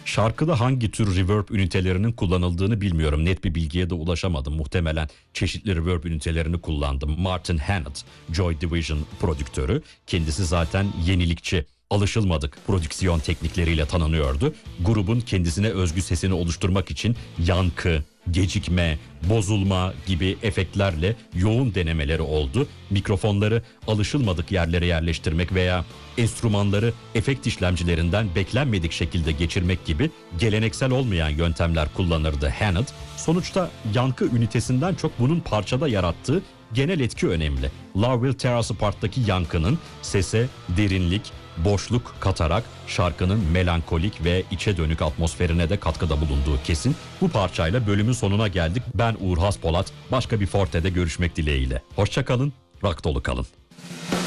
Şarkıda hangi tür reverb ünitelerinin kullanıldığını bilmiyorum. Net bir bilgiye de ulaşamadım. Muhtemelen çeşitli reverb ünitelerini kullandım. Martin Hannett, Joy Division prodüktörü. Kendisi zaten yenilikçi, alışılmadık prodüksiyon teknikleriyle tanınıyordu. Grubun kendisine özgü sesini oluşturmak için yankı, gecikme, bozulma gibi efektlerle yoğun denemeleri oldu. Mikrofonları alışılmadık yerlere yerleştirmek veya enstrümanları efekt işlemcilerinden beklenmedik şekilde geçirmek gibi geleneksel olmayan yöntemler kullanırdı Hannett. Sonuçta yankı ünitesinden çok bunun parçada yarattığı genel etki önemli. Love Will Tear Us Apart'taki yankının sese derinlik, boşluk katarak şarkının melankolik ve içe dönük atmosferine de katkıda bulunduğu kesin. Bu parçayla bölümün sonuna geldik. Ben Uğur Haspolat. Başka bir Forte'de görüşmek dileğiyle. Hoşça kalın, rock dolu kalın.